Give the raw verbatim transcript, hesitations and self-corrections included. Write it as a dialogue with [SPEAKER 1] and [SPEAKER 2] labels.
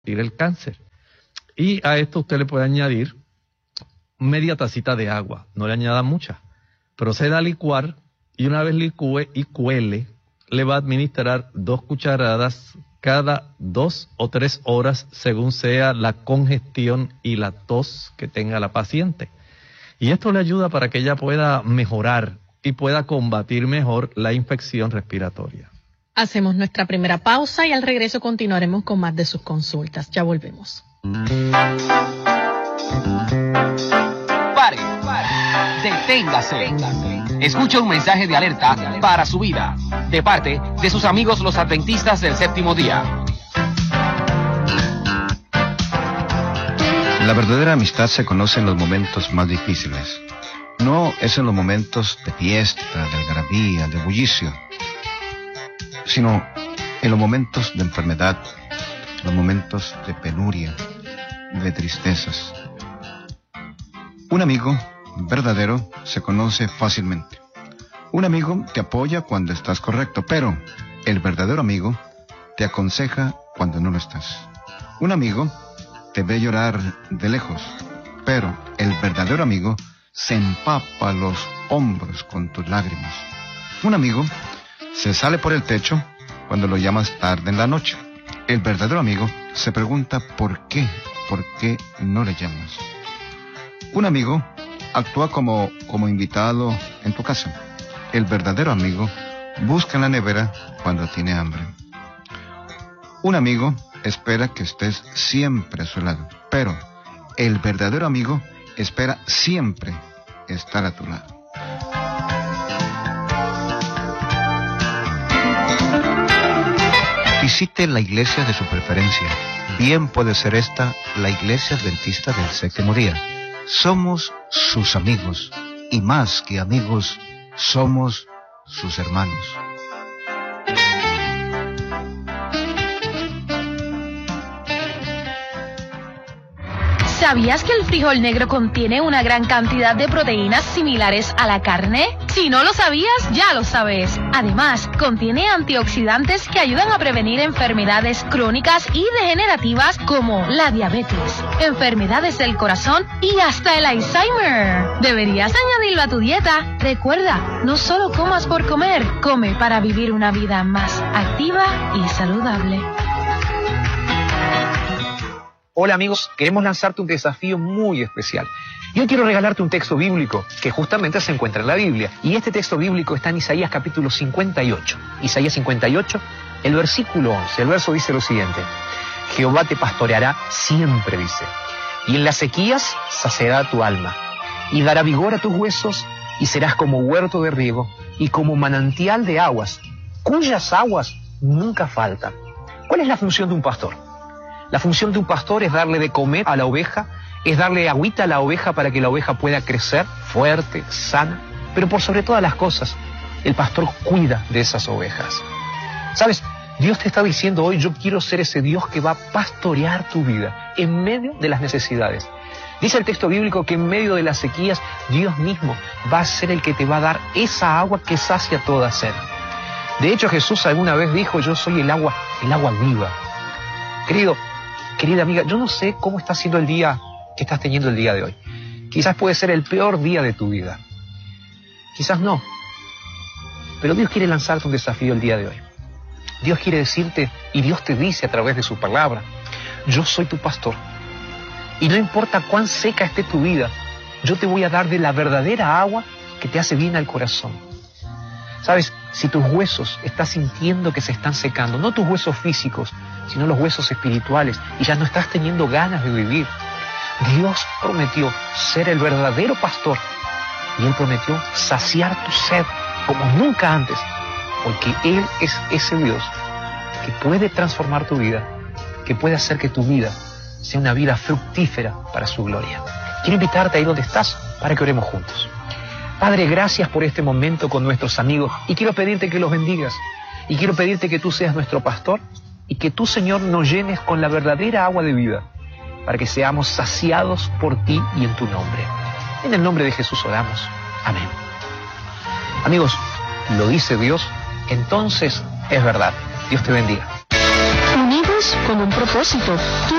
[SPEAKER 1] el cáncer. Y a esto usted le puede añadir media tacita de agua, no le añada mucha. Proceda a licuar y una vez licúe y cuele, le va a administrar dos cucharadas cada dos o tres horas según sea la congestión y la tos que tenga la paciente. Y esto le ayuda para que ella pueda mejorar y pueda combatir mejor la infección respiratoria.
[SPEAKER 2] Hacemos nuestra primera pausa y al regreso continuaremos con más de sus consultas. Ya volvemos.
[SPEAKER 3] Pare, pare, deténgase. Escucha un mensaje de alerta para su vida, de parte de sus amigos los adventistas del séptimo día.
[SPEAKER 4] La verdadera amistad se conoce en los momentos más difíciles. No es en los momentos de fiesta, de algarabía, de bullicio, sino en los momentos de enfermedad, los momentos de penuria, de tristezas. Un amigo verdadero se conoce fácilmente. Un amigo te apoya cuando estás correcto, pero el verdadero amigo te aconseja cuando no lo estás. Un amigo te ve llorar de lejos, pero el verdadero amigo se empapa los hombros con tus lágrimas. Un amigo se sale por el techo cuando lo llamas tarde en la noche. El verdadero amigo se pregunta por qué, por qué no le llamas. Un amigo actúa como, como invitado en tu casa. El verdadero amigo busca en la nevera cuando tiene hambre. Un amigo espera que estés siempre a su lado, pero el verdadero amigo espera siempre estar a tu lado. Visite la iglesia de su preferencia. Bien puede ser esta la iglesia adventista del séptimo día. Somos sus amigos, y más que amigos, somos sus hermanos.
[SPEAKER 5] ¿Sabías que el frijol negro contiene una gran cantidad de proteínas similares a la carne? Si no lo sabías, ya lo sabes. Además, contiene antioxidantes que ayudan a prevenir enfermedades crónicas y degenerativas como la diabetes, enfermedades del corazón y hasta el Alzheimer. Deberías añadirlo a tu dieta. Recuerda, no solo comas por comer, come para vivir una vida más activa y saludable.
[SPEAKER 6] Hola amigos, queremos lanzarte un desafío muy especial. Yo quiero regalarte un texto bíblico que justamente se encuentra en la Biblia. Y este texto bíblico está en Isaías capítulo cincuenta y ocho. Isaías cincuenta y ocho, el versículo once. El verso dice lo siguiente: Jehová te pastoreará siempre, dice, y en las sequías saciará tu alma, y dará vigor a tus huesos, y serás como huerto de riego, y como manantial de aguas, cuyas aguas nunca faltan. ¿Cuál es la función de un pastor? La función de un pastor es darle de comer a la oveja, es darle agüita a la oveja para que la oveja pueda crecer fuerte, sana. Pero por sobre todas las cosas, el pastor cuida de esas ovejas. ¿Sabes? Dios te está diciendo hoy, yo quiero ser ese Dios que va a pastorear tu vida en medio de las necesidades. Dice el texto bíblico que en medio de las sequías, Dios mismo va a ser el que te va a dar esa agua que sacia toda sed. De hecho, Jesús alguna vez dijo, yo soy el agua, el agua viva. Querido, Querida amiga, yo no sé cómo está siendo el día que estás teniendo el día de hoy. Quizás puede ser el peor día de tu vida. Quizás no. Pero Dios quiere lanzarte un desafío el día de hoy. Dios quiere decirte, y Dios te dice a través de su palabra, yo soy tu pastor. Y no importa cuán seca esté tu vida, yo te voy a dar de la verdadera agua que te hace bien al corazón. ¿Sabes? Si tus huesos estás sintiendo que se están secando, no tus huesos físicos, sino los huesos espirituales, y ya no estás teniendo ganas de vivir, Dios prometió ser el verdadero pastor, y Él prometió saciar tu sed como nunca antes, porque Él es ese Dios que puede transformar tu vida, que puede hacer que tu vida sea una vida fructífera para su gloria. Quiero invitarte ahí donde estás para que oremos juntos. Padre, gracias por este momento con nuestros amigos, y quiero pedirte que los bendigas, y quiero pedirte que tú seas nuestro pastor, y que tú, Señor, nos llenes con la verdadera agua de vida, para que seamos saciados por ti y en tu nombre. En el nombre de Jesús oramos. Amén. Amigos, lo dice Dios, entonces es verdad. Dios te bendiga.
[SPEAKER 5] Unidos todos con un propósito.